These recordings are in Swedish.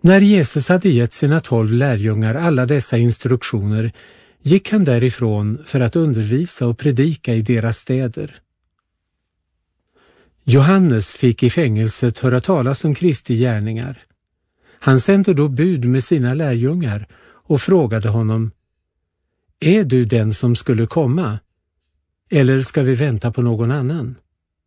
När Jesus hade gett sina 12 lärjungar alla dessa instruktioner gick han därifrån för att undervisa och predika i deras städer. Johannes fick i fängelset höra talas om Kristi gärningar. Han sände då bud med sina lärjungar och frågade honom: Är du den som skulle komma? Eller ska vi vänta på någon annan?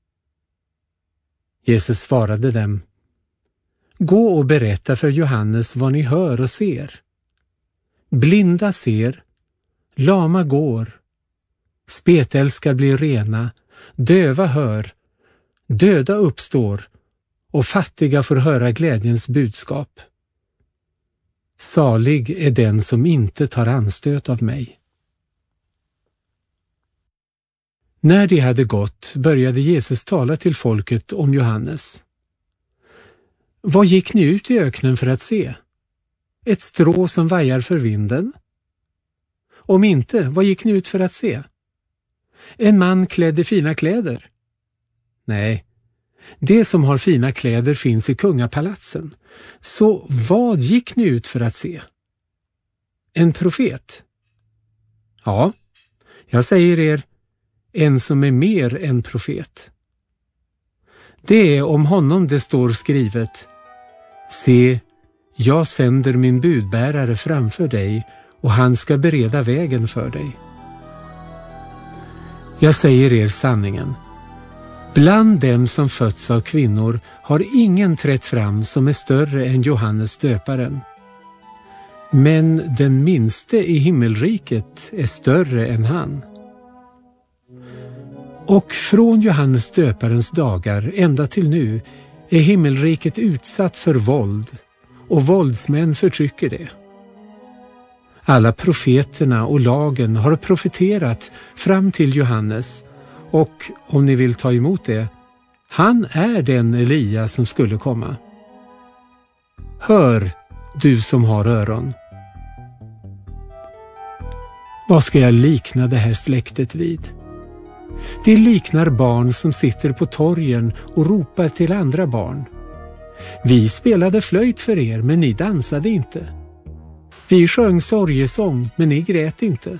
Jesus svarade dem: Gå och berätta för Johannes vad ni hör och ser. Blinda ser, lama går, spetälska blir rena, döva hör, döda uppstår och fattiga får höra glädjens budskap. Salig är den som inte tar anstöt av mig. När de hade gått började Jesus tala till folket om Johannes. Vad gick ni ut i öknen för att se? Ett strå som vajar för vinden? Om inte, vad gick ni ut för att se? En man klädd i fina kläder? Nej, det som har fina kläder finns i kungapalatsen. Så vad gick ni ut för att se? En profet? Ja, jag säger er, en som är mer än profet. Det är om honom det står skrivet: Se, jag sänder min budbärare framför dig och han ska bereda vägen för dig. Jag säger er sanningen. Bland dem som fötts av kvinnor har ingen trätt fram som är större än Johannes döparen. Men den minste i himmelriket är större än han. Och från Johannes döparens dagar ända till nu är himmelriket utsatt för våld, och våldsmän förtrycker det. Alla profeterna och lagen har profeterat fram till Johannes, och om ni vill ta emot det, han är den Elia som skulle komma. Hör, du som har öron. Vad ska jag likna det här släktet vid? Det liknar barn som sitter på torgen och ropar till andra barn. Vi spelade flöjt för er, men ni dansade inte. Vi sjöng sorgesång, men ni grät inte.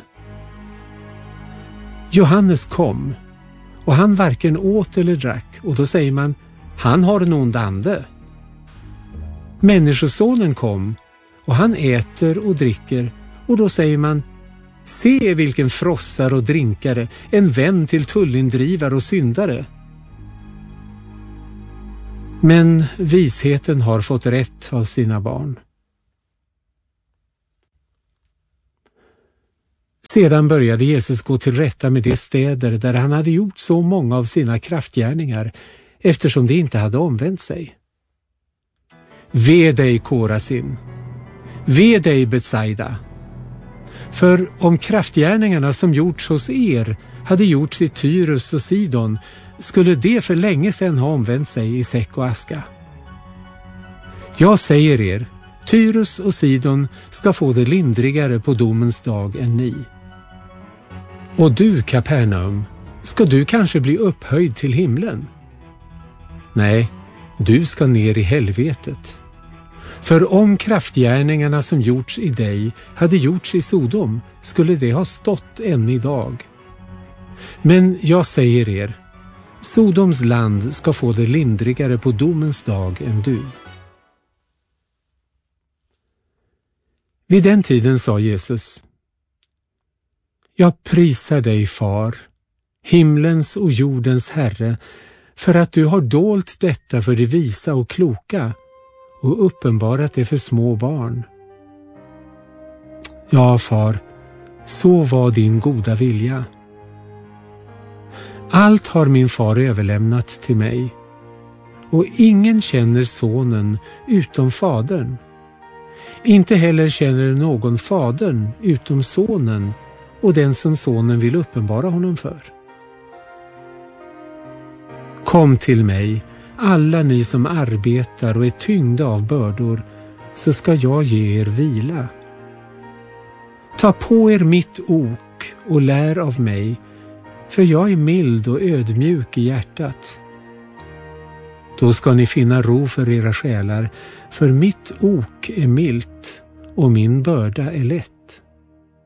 Johannes kom, och han varken åt eller drack, och då säger man: han har en ond ande. Människosonen kom, och han äter och dricker, och då säger man: se vilken frossare och drinkare, en vän till tullindrivare och syndare. Men visheten har fått rätt av sina barn. Sedan började Jesus gå till rätta med de städer där han hade gjort så många av sina kraftgärningar, eftersom de inte hade omvänt sig. Ve dig, Korasin! Ve dig, Betsaida! För om kraftgärningarna som gjorts hos er hade gjorts i Tyrus och Sidon, skulle det för länge sedan ha omvänt sig i säck och aska. Jag säger er, Tyrus och Sidon ska få det lindrigare på domens dag än ni. Och du, Kapernaum, ska du kanske bli upphöjd till himlen? Nej, du ska ner i helvetet. För om kraftgärningarna som gjorts i dig hade gjorts i Sodom, skulle det ha stått än idag. Men jag säger er, Sodoms land ska få det lindrigare på domens dag än du. Vid den tiden sa Jesus: jag prisar dig, Far, himlens och jordens Herre, för att du har dolt detta för de visa och kloka och uppenbarat det för små barn. Ja, Far, så var din goda vilja. Allt har min far överlämnat till mig, och ingen känner sonen utom fadern. Inte heller känner någon fadern utom sonen och den som sonen vill uppenbara honom för. Kom till mig, alla ni som arbetar och är tyngda av bördor, så ska jag ge er vila. Ta på er mitt ok och lär av mig, för jag är mild och ödmjuk i hjärtat. Då ska ni finna ro för era själar, för mitt ok är milt och min börda är lätt.